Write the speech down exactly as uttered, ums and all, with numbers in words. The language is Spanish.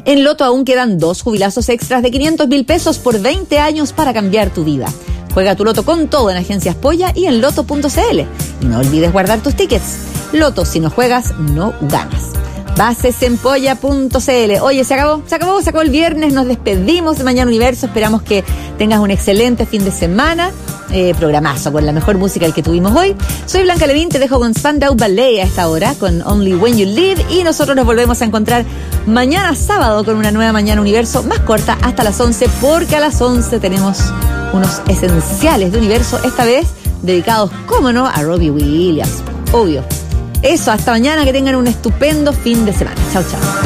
En Loto aún quedan dos jubilazos extras de quinientos mil pesos por veinte años para cambiar tu vida. Juega tu Loto con todo en Agencias Polla y en loto punto c l. Y no olvides guardar tus tickets. Loto, si no juegas, no ganas. Bases en polla punto c l. Oye, se acabó, se acabó, se acabó el viernes, nos despedimos de Mañana Universo, esperamos que tengas un excelente fin de semana, eh, programazo con la mejor música el que tuvimos hoy. Soy Blanca Levin, te dejo con Spandau Ballet a esta hora, con Only When You Leave, y nosotros nos volvemos a encontrar mañana sábado con una nueva Mañana Universo más corta hasta las once, porque a las once tenemos unos esenciales de Universo, esta vez dedicados, cómo no, a Robbie Williams, obvio. Eso, hasta mañana, que tengan un estupendo fin de semana. Chao, chao.